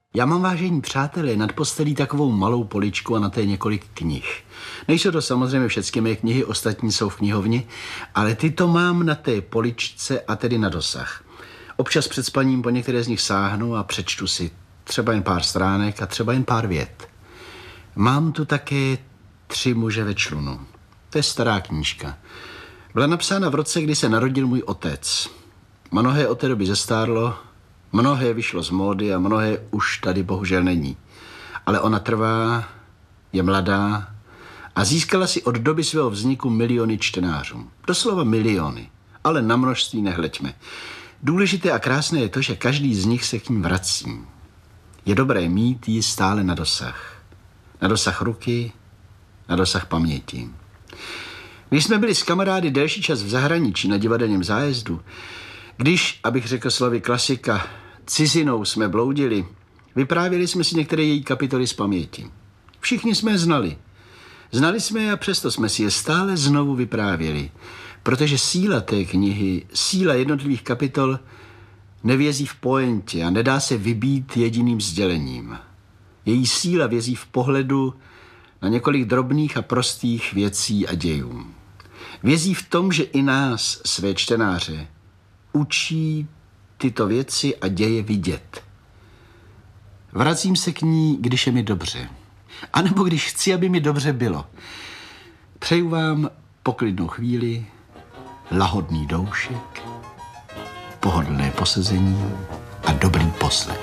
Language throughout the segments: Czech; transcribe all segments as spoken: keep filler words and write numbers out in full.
Já mám, vážení přátelé, nad postelí takovou malou poličku a na té několik knih. Nejsou to samozřejmě všechny mé knihy, ostatní jsou v knihovně, ale tyto mám na té poličce a tedy na dosah. Občas před spaním po některé z nich sáhnu a přečtu si třeba jen pár stránek a třeba jen pár vět. Mám tu také Tři muže ve člunu. To je stará knížka. Byla napsána v roce, kdy se narodil můj otec. Mnohé od té doby zestárlo, mnohé vyšlo z módy a mnohé už tady bohužel není. Ale ona trvá, je mladá a získala si od doby svého vzniku miliony čtenářů. Doslova miliony, ale na množství nehleďme. Důležité a krásné je to, že každý z nich se k ním vrací. Je dobré mít ji stále na dosah. Na dosah ruky, na dosah paměti. Když jsme byli s kamarády delší čas v zahraničí na divadelním zájezdu, když, abych řekl slovy klasika, cizinou jsme bloudili, vyprávěli jsme si některé její kapitoly z paměti. Všichni jsme je znali. Znali jsme je a přesto jsme si je stále znovu vyprávěli, protože síla té knihy, síla jednotlivých kapitol nevězí v pointě a nedá se vybít jediným sdělením. Její síla vězí v pohledu na několik drobných a prostých věcí a dějů. Vězí v tom, že i nás, své čtenáře, učí tyto věci a děje vidět. Vracím se k ní, když je mi dobře. A nebo když chci, aby mi dobře bylo. Přeju vám poklidnou chvíli, lahodný doušek, pohodlné posezení a dobrý poslech.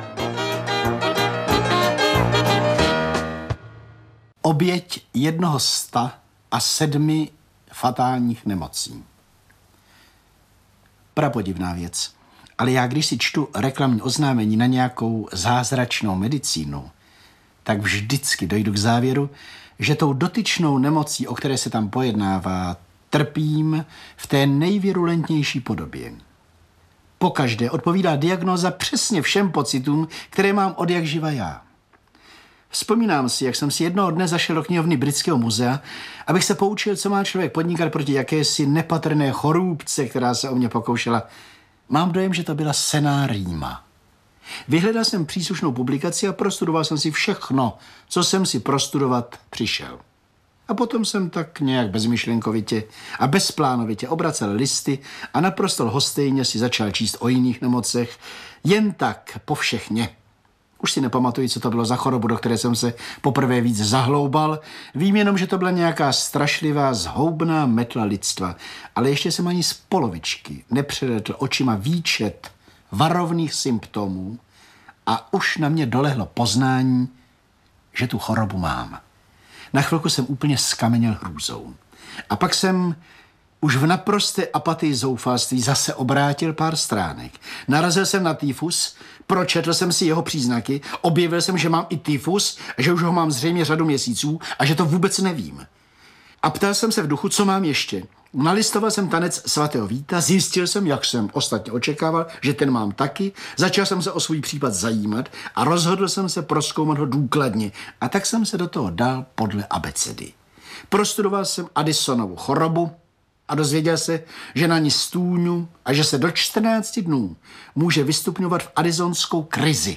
Oběť jednoho sta a sedmi fatálních nemocí. Prapodivná věc. Ale já, když si čtu reklamní oznámení na nějakou zázračnou medicínu, tak vždycky dojdu k závěru, že tou dotyčnou nemocí, o které se tam pojednává, trpím v té nejvirulentnější podobě. Pokaždé odpovídá diagnóza přesně všem pocitům, které mám od jak živa já. Vzpomínám si, jak jsem si jednoho dne zašel do knihovny Britského muzea, abych se poučil, co má člověk podnikat proti jakési nepatrné chorůbce, která se o mě pokoušela. Mám dojem, že to byla senná rýma. Vyhledal jsem příslušnou publikaci a prostudoval jsem si všechno, co jsem si prostudovat přišel. A potom jsem tak nějak bezmyšlenkovitě a bezplánovitě obracel listy a naprosto lhostejně si začal číst o jiných nemocech, jen tak povšechně. Už si nepamatuji, co to bylo za chorobu, do které jsem se poprvé víc zahloubal. Vím jenom, že to byla nějaká strašlivá, zhoubná metla lidstva. Ale ještě jsem ani z polovičky nepřeletl očima výčet varovných symptomů a už na mě dolehlo poznání, že tu chorobu mám. Na chvilku jsem úplně skameněl hrůzou. A pak jsem už v naprosté apatii zoufalství zase obrátil pár stránek. Narazil jsem na tyfus, pročetl jsem si jeho příznaky, objevil jsem, že mám i tyfus, že už ho mám zřejmě řadu měsíců a že to vůbec nevím. A ptal jsem se v duchu, co mám ještě. Nalistoval jsem tanec svatého Víta, zjistil jsem, jak jsem ostatně očekával, že ten mám taky, začal jsem se o svůj případ zajímat a rozhodl jsem se prozkoumat ho důkladně. A tak jsem se do toho dal podle abecedy. Prostudoval jsem Addisonovu chorobu a dozvěděl se, že na ní stůňu a že se do čtrnácti dnů může vystupňovat v addisonskou krizi.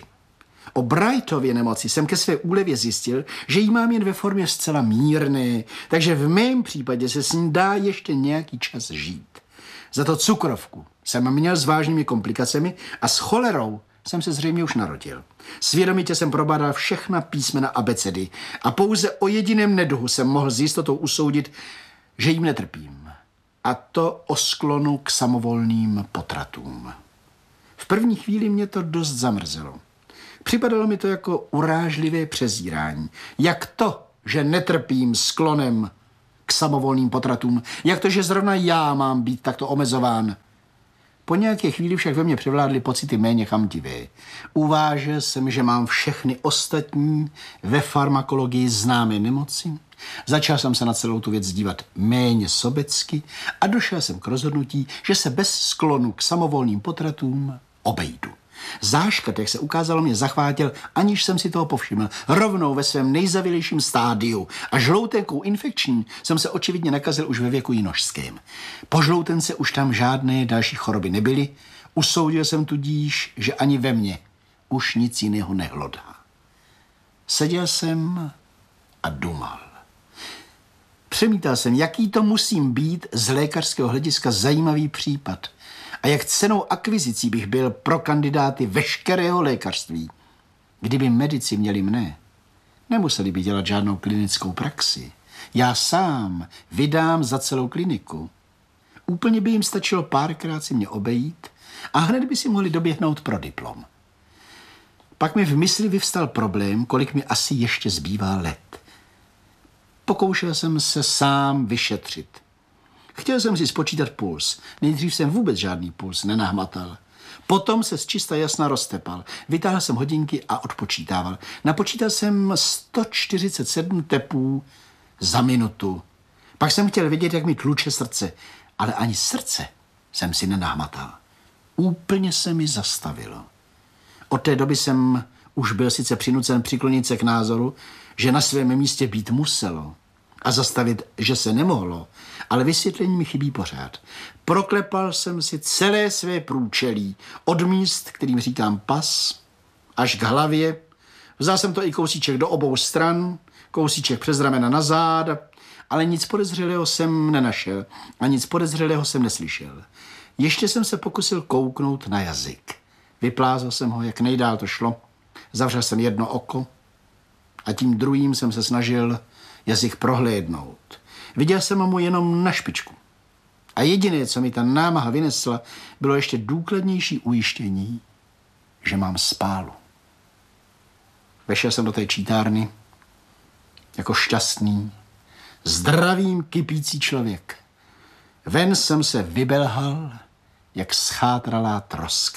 O Brightově nemoci jsem ke své úlevě zjistil, že ji mám jen ve formě zcela mírné, takže v mém případě se s ní dá ještě nějaký čas žít. Za to cukrovku jsem měl s vážnými komplikacemi a s cholerou jsem se zřejmě už narodil. Svědomitě jsem probádal všechna písmena abecedy a pouze o jediném neduhu jsem mohl s jistotou usoudit, že jim netrpím. A to o sklonu k samovolným potratům. V první chvíli mě to dost zamrzelo. Připadalo mi to jako urážlivé přezírání. Jak to, že netrpím sklonem k samovolným potratům? Jak to, že zrovna já mám být takto omezován? Po nějaké chvíli však ve mně převládly pocity méně chamtivé. Uvážil jsem, že mám všechny ostatní ve farmakologii známé nemoci. Začal jsem se na celou tu věc dívat méně sobecky a došel jsem k rozhodnutí, že se bez sklonu k samovolným potratům obejdu. Záškrt, jak se ukázalo, mě zachvátil, aniž jsem si toho povšiml, rovnou ve svém nejzavělejším stádiu a žloutenkou infekční jsem se očividně nakazil už ve věku jinožském. Po žloutence už tam žádné další choroby nebyly, usoudil jsem tudíž, že ani ve mně už nic jiného nehlodá. Seděl jsem a dumal. Přemítal jsem, jaký to musím být z lékařského hlediska zajímavý případ a jak cennou akvizicí bych byl pro kandidáty veškerého lékařství. Kdyby medici měli mne, nemuseli by dělat žádnou klinickou praxi. Já sám vydám za celou kliniku. Úplně by jim stačilo párkrát si mě obejít a hned by si mohli doběhnout pro diplom. Pak mi v mysli vyvstal problém, kolik mi asi ještě zbývá let. Pokoušel jsem se sám vyšetřit. Chtěl jsem si spočítat puls. Nejdřív jsem vůbec žádný puls nenahmatal. Potom se z čista jasna roztepal. Vytáhl jsem hodinky a odpočítával. Napočítal jsem sto čtyřicet sedm tepů za minutu. Pak jsem chtěl vědět, jak mi tluče srdce, ale ani srdce jsem si nenahmatal. Úplně se mi zastavilo. Od té doby jsem už byl sice přinucen přiklonit se k názoru, že na svém místě být muselo a zastavit, že se nemohlo, ale vysvětlení mi chybí pořád. Proklepal jsem si celé své průčelí, od míst, kterým říkám pas, až k hlavě. Vzal jsem to i kousíček do obou stran, kousíček přes ramena na záda, ale nic podezřelého jsem nenašel a nic podezřelého jsem neslyšel. Ještě jsem se pokusil kouknout na jazyk. Vyplázal jsem ho, jak nejdál to šlo. Zavřel jsem jedno oko a tím druhým jsem se snažil jazyk prohlédnout. Viděl jsem mu jenom na špičku. A jediné, co mi ta námaha vynesla, bylo ještě důkladnější ujištění, že mám spálu. Vešel jsem do té čítárny jako šťastný, zdravým kypící člověk. Ven jsem se vybelhal, jak schátralá troska.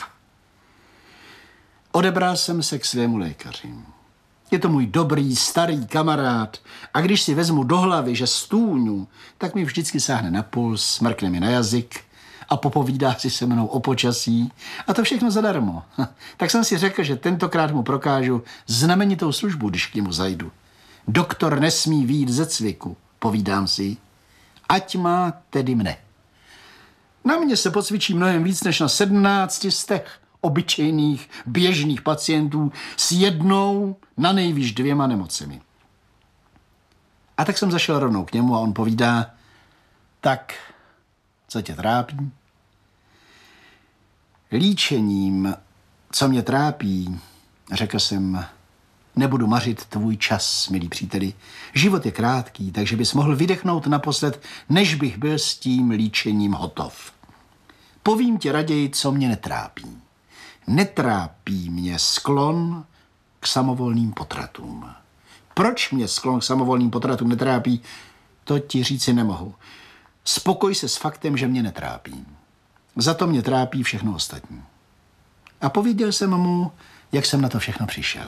Odebral jsem se k svému lékaři. Je to můj dobrý, starý kamarád a když si vezmu do hlavy, že stůňu, tak mi vždycky sáhne na puls, smrkne mi na jazyk a popovídá si se mnou o počasí a to všechno zadarmo. Tak jsem si řekl, že tentokrát mu prokážu znamenitou službu, když k němu zajdu. Doktor nesmí vyjít ze cviku, povídám si, ať má tedy mne. Na mě se pocvičí mnohem víc než na sedmnácti z těch obyčejných, běžných pacientů s jednou, na nejvýš dvěma nemocemi. A tak jsem zašel rovnou k němu a on povídá, tak, co tě trápí? Líčením, co mě trápí, řekl jsem, nebudu mařit tvůj čas, milý příteli. Život je krátký, takže bys mohl vydechnout naposled, než bych byl s tím líčením hotov. Povím ti raději, co mě netrápí. Netrápí mě sklon k samovolným potratům. Proč mě sklon k samovolným potratům netrápí, to ti říci nemohu. Spokoj se s faktem, že mě netrápí. Za to mě trápí všechno ostatní. A pověděl jsem mu, jak jsem na to všechno přišel.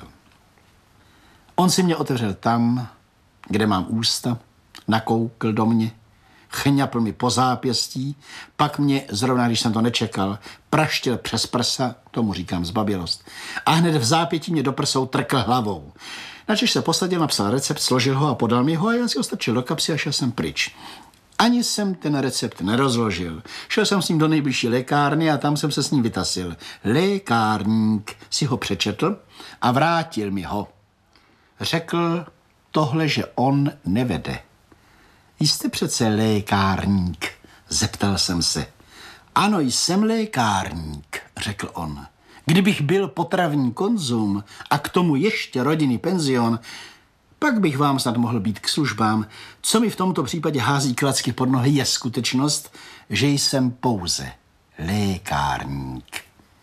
On si mě otevřel tam, kde mám ústa, nakoukl do mě, chňapl mi po zápěstí, pak mě, zrovna když jsem to nečekal, praštil přes prsa, tomu říkám zbabělost, a hned v zápětí mě do prsou trkl hlavou. Načež se posadil, napsal recept, složil ho a podal mi ho a já si ho strčil do kapsy a šel jsem pryč. Ani jsem ten recept nerozložil. Šel jsem s ním do nejbližší lékárny a tam jsem se s ním vytasil. Lékárník si ho přečetl a vrátil mi ho. Řekl tohle, že on nevede. Jste přece lékárník, zeptal jsem se. Ano, jsem lékárník, řekl on. Kdybych byl potravní konzum a k tomu ještě rodinný penzion, pak bych vám snad mohl být k službám. Co mi v tomto případě hází klacky pod nohy, je skutečnost, že jsem pouze lékárník.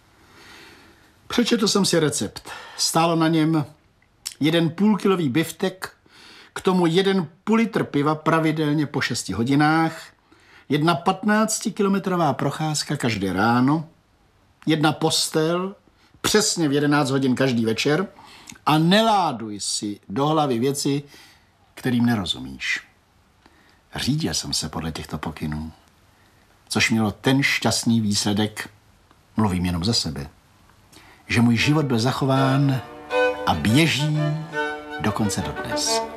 Přečetl jsem si recept. Stálo na něm jeden půlkilový biftek, k tomu jeden půl litr piva pravidelně po šesti hodinách, jedna patnáctikilometrová procházka každé ráno, jedna postel, přesně v jedenáct hodin každý večer a neláduj si do hlavy věci, kterým nerozumíš. Řídil jsem se podle těchto pokynů, což mělo ten šťastný výsledek, mluvím jenom za sebe, že můj život byl zachován a běží dokonce dodnes.